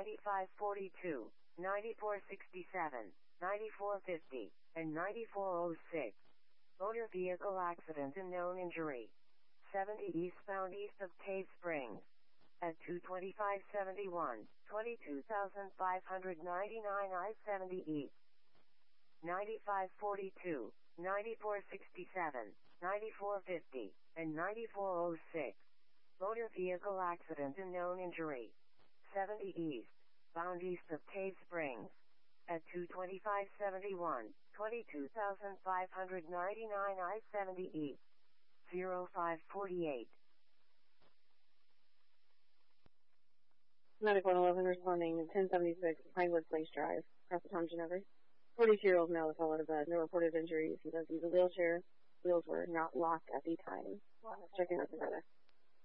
9542, 9467, 9450, and 9406. Motor vehicle accident and known injury. 70 eastbound east of Cave Springs. At 22571, 22,599 I-70 East. 9542, 9467, 9450, and 9406. Motor vehicle accident and known injury. 70 East, bound east of Cave Springs. At 22571, 22,599 I-70 East. 0548. Medic 111 responding 1076 Pinewood Place Drive, across the Tom Ginevra. 42-year-old male was followed to bed. No reported injuries. He does use a wheelchair. Wheels were not locked at the time. Checking out the brother.